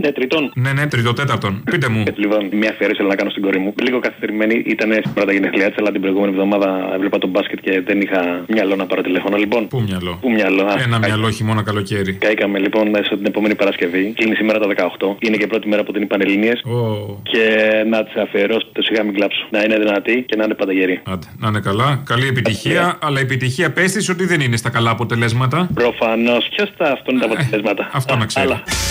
Ναι, τρίτον. Ναι, τριτοτέταρτον. Πείτε μου. Λοιπόν, μια αφιέρωση θέλω να κάνω στην κόρη μου. Λίγο καθυστερημένη, ήταν στην πρώτα γενεθλιά τη, αλλά την προηγούμενη εβδομάδα έβλεπα τον μπάσκετ και δεν είχα μυαλό να πάρω τηλέφωνο. Λοιπόν. Πού μυαλό? Πού μυαλό? Ένα μυαλό χειμώνα καλοκαίρι. Καήκαμε λοιπόν μέσα την επόμενη Παρασκευή. Κλείνει σήμερα τα 18. Είναι και πρώτη μέρα που την είπαν Πανελλήνιες. Και να τη αφιερώσω το σιγά μην κλάψω. Να είναι δυνατή και να είναι πάντα γερή. Άντε, να είναι καλά. Καλή επιτυχία. Αλλά επιτυχία πες της ότι δεν είναι στα καλά αποτελέσματα. Προφανώς. Ποιος θα αυτόν τα αποτελέσματα. Αυτό να ξέρει.